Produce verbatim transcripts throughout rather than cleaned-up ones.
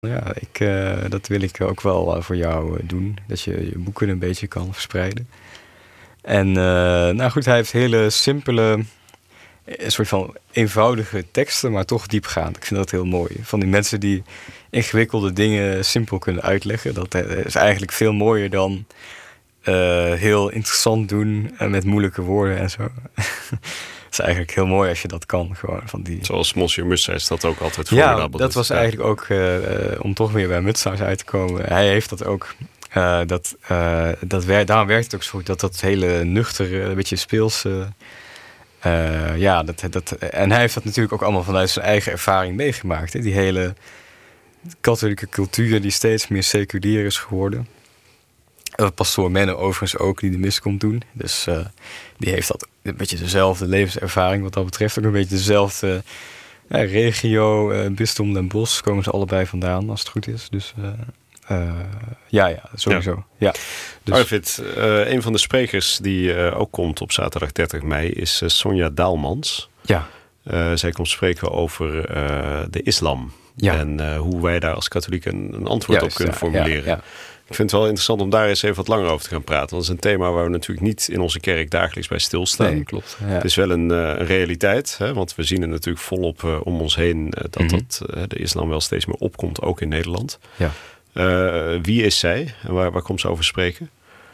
Ja, ik, uh, dat wil ik ook wel uh, voor jou uh, doen. Dat je je boeken een beetje kan verspreiden. En uh, nou goed, hij heeft hele simpele, een soort van eenvoudige teksten, maar toch diepgaand. Ik vind dat heel mooi. Van die mensen die ingewikkelde dingen simpel kunnen uitleggen. Dat is eigenlijk veel mooier dan uh, heel interessant doen uh, met moeilijke woorden en zo. Het is eigenlijk heel mooi als je dat kan. Gewoon van die... Zoals Monsieur Mutshuis dat ook altijd formidabel Ja, dat doet. was ja. eigenlijk ook, uh, uh, om toch weer bij Mutshuis uit te komen. Hij heeft dat ook, uh, dat, uh, dat wer- daarom werkt het ook zo goed. Dat dat hele nuchtere, een beetje speelse... Uh, ja, dat, dat, en hij heeft dat natuurlijk ook allemaal vanuit zijn eigen ervaring meegemaakt. Hè? Die hele katholieke cultuur die steeds meer seculier is geworden. Uh, pastoor Menno overigens ook, die de mis komt doen. Dus uh, die heeft dat een beetje dezelfde levenservaring wat dat betreft. Ook een beetje dezelfde ja, regio, uh, bisdom Den Bosch komen ze allebei vandaan, als het goed is. Dus uh, uh, ja, ja, sowieso. Ja. Ja, dus... Arvid, uh, een van de sprekers die uh, ook komt op zaterdag dertig mei is uh, Sonja Daalmans. Ja. Uh, zij komt spreken over uh, de islam. Ja. En uh, hoe wij daar als katholieken een, een antwoord Juist, op kunnen ja, formuleren. Ja, ja. Ik vind het wel interessant om daar eens even wat langer over te gaan praten. Want dat is een thema waar we natuurlijk niet in onze kerk dagelijks bij stilstaan. Nee, klopt. Ja. Het is wel een, uh, een realiteit. Hè? Want we zien het natuurlijk volop uh, om ons heen. Uh, dat, mm-hmm. dat uh, de islam wel steeds meer opkomt, ook in Nederland. Ja. Uh, wie is zij? En waar, waar komt ze over spreken?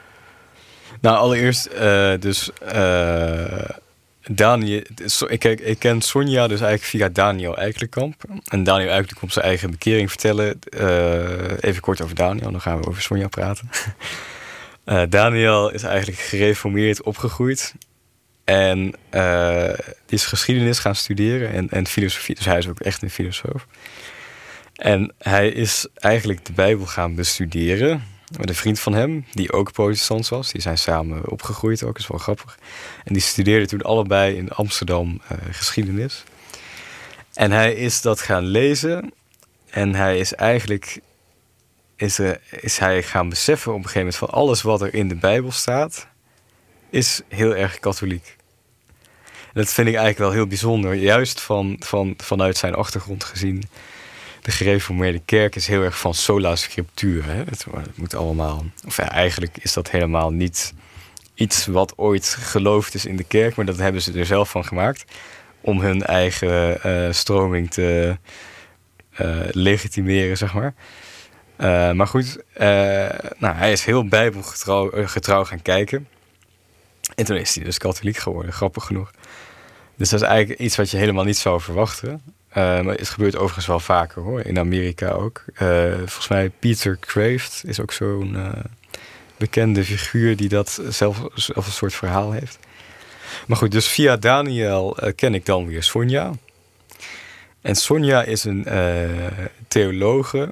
Nou, allereerst uh, dus... Uh, Daniel, ik, ik ken Sonja dus eigenlijk via Daniel Eikelenkamp. En Daniel Eikelenkamp komt zijn eigen bekering vertellen. Uh, even kort over Daniel, dan gaan we over Sonja praten. uh, Daniel is eigenlijk gereformeerd opgegroeid. En uh, die is geschiedenis gaan studeren en, en filosofie. Dus hij is ook echt een filosoof. En hij is eigenlijk de Bijbel gaan bestuderen met een vriend van hem, die ook protestant was. Die zijn samen opgegroeid ook, is wel grappig. En die studeerden toen allebei in Amsterdam uh, geschiedenis. En hij is dat gaan lezen. En hij is eigenlijk is, uh, is hij gaan beseffen op een gegeven moment van alles wat er in de Bijbel staat, is heel erg katholiek. En dat vind ik eigenlijk wel heel bijzonder. Juist van, van, vanuit zijn achtergrond gezien. De gereformeerde kerk is heel erg van sola scriptura. Hè? Het, het moet allemaal... Of ja, eigenlijk is dat helemaal niet iets wat ooit geloofd is in de kerk, maar dat hebben ze er zelf van gemaakt om hun eigen uh, stroming te uh, legitimeren, zeg maar. Uh, maar goed, uh, nou, hij is heel bijbelgetrouw uh, getrouw gaan kijken. En toen is hij dus katholiek geworden, grappig genoeg. Dus dat is eigenlijk iets wat je helemaal niet zou verwachten. Uh, maar het gebeurt overigens wel vaker, hoor. In Amerika ook. Uh, volgens mij Peter Kraft is ook zo'n uh, bekende figuur die dat zelf, zelf een soort verhaal heeft. Maar goed, dus via Daniel uh, ken ik dan weer Sonja. En Sonja is een uh, theologe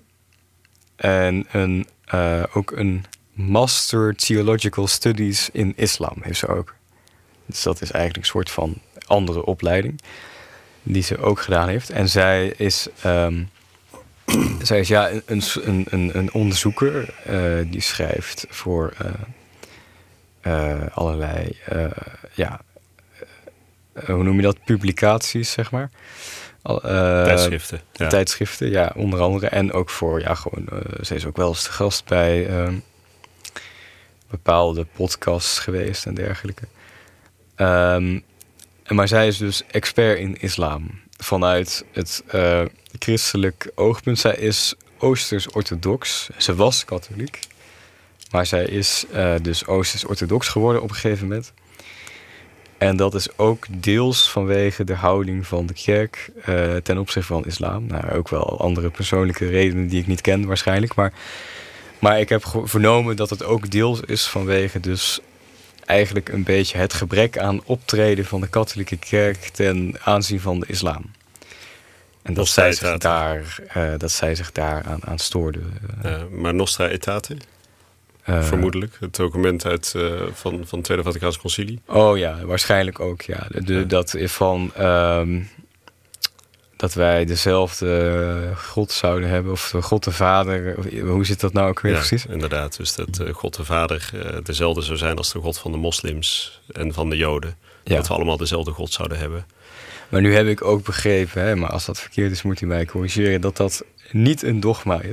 en een, uh, ook een Master Theological Studies in Islam heeft ze ook. Dus dat is eigenlijk een soort van andere opleiding die ze ook gedaan heeft. En zij is, um, zij is ja, een, een, een, een onderzoeker uh, die schrijft voor uh, uh, allerlei, uh, ja, uh, hoe noem je dat, publicaties, zeg maar. Uh, tijdschriften. Ja. Tijdschriften, ja, onder andere. En ook voor, ja, gewoon, uh, ze is ook wel eens te gast bij uh, bepaalde podcasts geweest en dergelijke. Um, maar zij is dus expert in islam. Vanuit het uh, christelijk oogpunt. Zij is Oosters-orthodox. Ze was katholiek. Maar zij is uh, dus Oosters-orthodox geworden op een gegeven moment. En dat is ook deels vanwege de houding van de kerk uh, ten opzichte van islam. Nou, ook wel andere persoonlijke redenen die ik niet ken waarschijnlijk. Maar, maar ik heb vernomen dat het ook deels is vanwege dus eigenlijk een beetje het gebrek aan optreden van de katholieke kerk ten aanzien van de islam. En dat zij, zich daar, uh, dat zij zich daar aan, aan stoorde. Uh, uh, maar Nostra Aetate? Uh, Vermoedelijk. Het document uit, uh, van, van het Tweede Vaticaanse Concilie. Oh ja, waarschijnlijk ook. Ja. De, ja. Dat van... Um, dat wij dezelfde God zouden hebben. Of God de Vader. Hoe zit dat nou ook weer ja, precies? Inderdaad. Dus dat uh, God de Vader uh, dezelfde zou zijn als de God van de moslims en van de Joden. Ja. Dat we allemaal dezelfde God zouden hebben. Maar nu heb ik ook begrepen, hè, maar als dat verkeerd is moet u mij corrigeren, dat dat niet een dogma is.